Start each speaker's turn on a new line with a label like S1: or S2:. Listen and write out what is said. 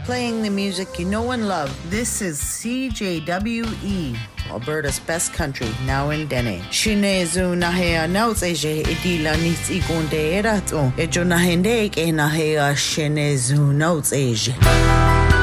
S1: playing the music you know and love. This is CJWE, Alberta's best country, now in Dene. Shinezu nahea nauts eje edila nits igonde erato. Ejo nahende ke nahea shinezu nauts eje.